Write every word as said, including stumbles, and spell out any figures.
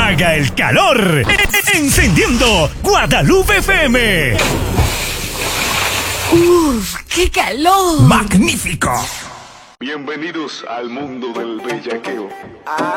apaga el calor. Encendiendo Guadalupe F M. ¡Uf! ¡Qué calor! ¡Magnífico! Bienvenidos al mundo del bellaqueo. Ah.